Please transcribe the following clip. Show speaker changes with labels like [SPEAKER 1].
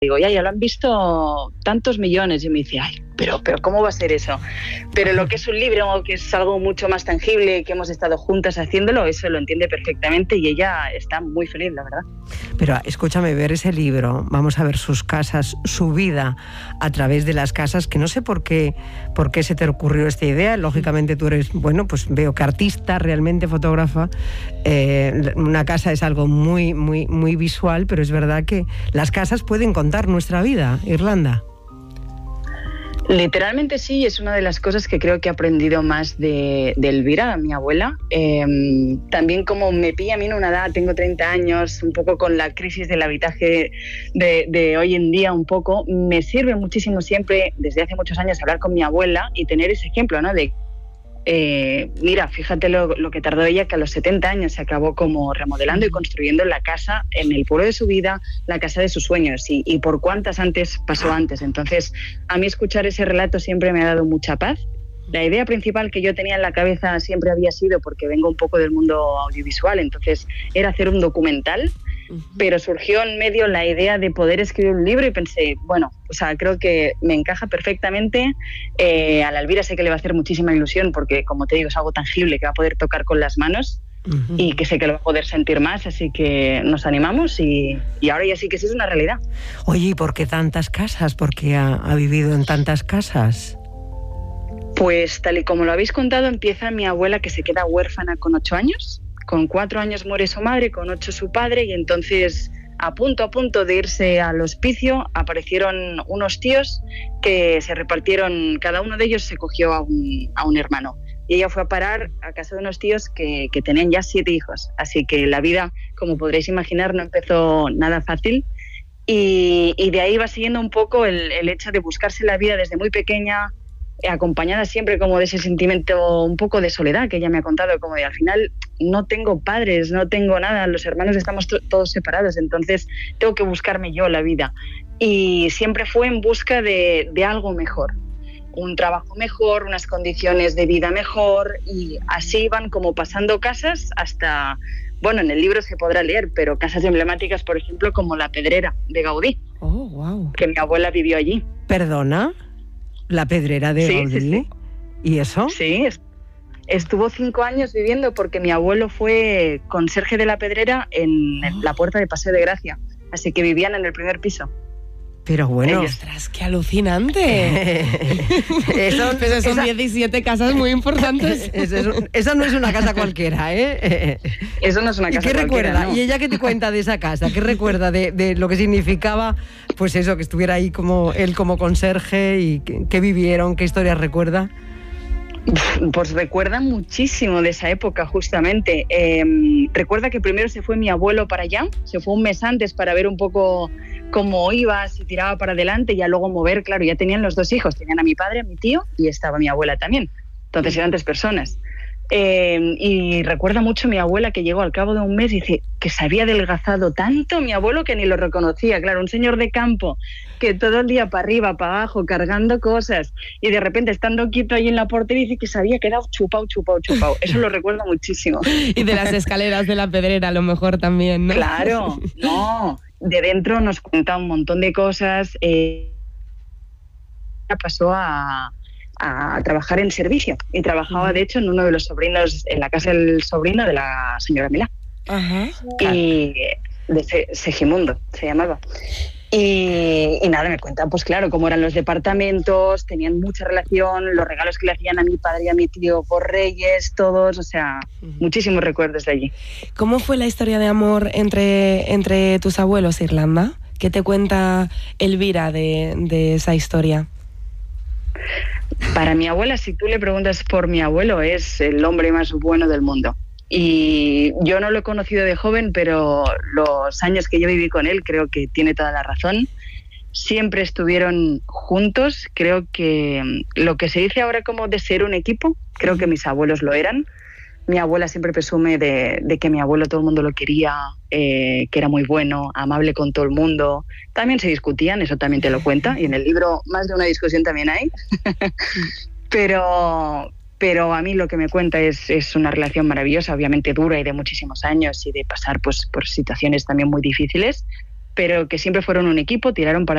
[SPEAKER 1] Digo, ya lo han visto tantos millones. Y me dice, pero ¿cómo va a ser eso? Pero lo que es un libro, que es algo mucho más tangible, que hemos estado juntas haciéndolo, eso lo entiende perfectamente y ella está muy feliz, la verdad.
[SPEAKER 2] Pero escúchame, ver ese libro, vamos a ver sus casas, su vida a través de las casas, que no sé por qué se te ocurrió esta idea. Lógicamente tú eres, bueno, pues veo que artista, realmente fotógrafa. Una casa es algo muy, muy, muy visual, pero es verdad que las casas pueden contar nuestra vida, Irlanda.
[SPEAKER 1] Literalmente sí, es una de las cosas que creo que he aprendido más de Elvira, mi abuela. También como me pilla a mí en una edad, tengo 30 años, un poco con la crisis del habitaje de hoy en día un poco, me sirve muchísimo siempre, desde hace muchos años, hablar con mi abuela y tener ese ejemplo, ¿no? De mira, fíjate lo que tardó ella, que a los 70 años se acabó como remodelando y construyendo la casa en el pueblo de su vida, la casa de sus sueños, y por cuántas pasó antes. Entonces, a mí escuchar ese relato siempre me ha dado mucha paz. La idea principal que yo tenía en la cabeza siempre había sido, porque vengo un poco del mundo audiovisual, entonces era hacer un documental, pero surgió en medio la idea de poder escribir un libro y pensé, bueno, o sea, creo que me encaja perfectamente. A la Elvira sé que le va a hacer muchísima ilusión porque, como te digo, es algo tangible que va a poder tocar con las manos y que sé que lo va a poder sentir más, así que nos animamos y ahora ya sí que sí es una realidad.
[SPEAKER 2] Oye, ¿y por qué tantas casas? ¿Por qué ha vivido en tantas casas?
[SPEAKER 1] Pues tal y como lo habéis contado, empieza mi abuela, que se queda huérfana con 8 años. Con 4 años muere su madre, con 8 su padre, y entonces a punto de irse al hospicio aparecieron unos tíos que se repartieron, cada uno de ellos se cogió a un hermano. Y ella fue a parar a casa de unos tíos que tenían ya 7 hijos. Así que la vida, como podréis imaginar, no empezó nada fácil. Y de ahí va siguiendo un poco el hecho de buscarse la vida desde muy pequeña, acompañada siempre como de ese sentimiento un poco de soledad que ella me ha contado, como de al final no tengo padres, no tengo nada, los hermanos estamos todos separados, entonces tengo que buscarme yo la vida. Y siempre fue en busca de algo mejor, un trabajo mejor, unas condiciones de vida mejor, y así van como pasando casas hasta, bueno, en el libro se podrá leer, pero casas emblemáticas, por ejemplo, como La Pedrera de Gaudí, que mi abuela vivió allí.
[SPEAKER 2] ¿Perdona? ¿La Pedrera de Gaudí? Sí. ¿Y eso?
[SPEAKER 1] Sí, estuvo 5 años viviendo porque mi abuelo fue conserje de La Pedrera en la Puerta de Paseo de Gracia, así que vivían en el primer piso.
[SPEAKER 2] Pero bueno...
[SPEAKER 3] ¡Ostras, qué alucinante! Son 17 casas muy importantes.
[SPEAKER 2] Eso no es una casa cualquiera, ¿eh?
[SPEAKER 1] Eso no es una casa
[SPEAKER 2] cualquiera. ¿Y qué recuerda?
[SPEAKER 1] No.
[SPEAKER 2] ¿Y ella qué te cuenta de esa casa? ¿Qué recuerda de lo que significaba, pues eso, que estuviera ahí como él como conserje y qué vivieron, qué historias recuerda?
[SPEAKER 1] Pues recuerda muchísimo de esa época, justamente. Recuerda que primero se fue mi abuelo para allá, se fue un mes antes para ver un poco cómo iba, si tiraba para adelante, y ya luego mover, claro, ya tenían los 2 hijos, tenían a mi padre, a mi tío, y estaba mi abuela también. Entonces eran 3 personas. Y recuerda mucho mi abuela que llegó al cabo de un mes y dice que se había adelgazado tanto mi abuelo que ni lo reconocía. Claro, un señor de campo que todo el día para arriba, para abajo, cargando cosas, y de repente estando quieto ahí en la portería dice que se había quedado chupado. Eso lo recuerdo muchísimo.
[SPEAKER 3] Y de las escaleras de La Pedrera a lo mejor también, ¿no?
[SPEAKER 1] Claro, no. De dentro nos cuenta un montón de cosas. Pasó a trabajar en servicio y trabajaba de hecho en uno de los sobrinos, en la casa del sobrino de la señora Milá. Y de Segimundo se llamaba. Y nada, me cuentan, pues claro, cómo eran los departamentos, tenían mucha relación, los regalos que le hacían a mi padre y a mi tío por Reyes, todos, o sea, muchísimos recuerdos de allí.
[SPEAKER 3] ¿Cómo fue la historia de amor entre tus abuelos, Irlanda? ¿Qué te cuenta Elvira de esa historia?
[SPEAKER 1] Para mi abuela, si tú le preguntas por mi abuelo, es el hombre más bueno del mundo. Y yo no lo he conocido de joven, pero los años que yo viví con él creo que tiene toda la razón. Siempre estuvieron juntos. Creo que lo que se dice ahora como de ser un equipo, creo que mis abuelos lo eran. Mi abuela siempre presume de que mi abuelo todo el mundo lo quería, que era muy bueno, amable con todo el mundo. También se discutían, eso también te lo cuenta, y en el libro más de una discusión también hay. Pero a mí lo que me cuenta es una relación maravillosa, obviamente dura y de muchísimos años, y de pasar pues por situaciones también muy difíciles, pero que siempre fueron un equipo, tiraron para